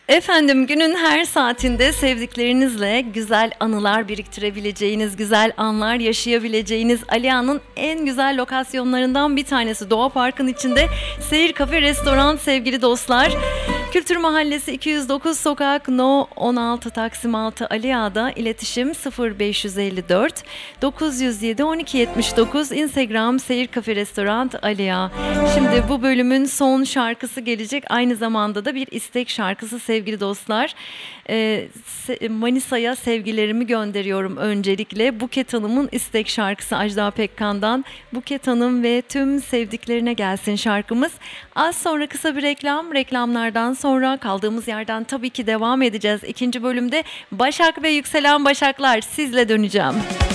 Efendim, günün her saatinde sevdiklerinizle güzel anılar biriktirebileceğiniz, güzel anlar yaşayabileceğiniz Aliağa'nın en güzel lokasyonlarından bir tanesi Doğa Park'ın içinde Seyir Kafe Restoran sevgili dostlar. Kültür Mahallesi 209 Sokak No 16 Taksim 6 Aliağa'da iletişim 0554 907 1279 Instagram Seyir Kafe Restoran Aliağa. Şimdi bu bölümün son şarkısı gelecek. Aynı zamanda da bir istek şarkısı sevgili dostlar. Manisa'ya sevgilerimi gönderiyorum öncelikle. Buket Hanım'ın istek şarkısı Ajda Pekkan'dan. Buket Hanım ve tüm sevdiklerine gelsin şarkımız. Az sonra kısa bir reklamlardan sonra kaldığımız yerden tabii ki devam edeceğiz. İkinci bölümde Başak ve Yükselen Başaklar sizle döneceğim.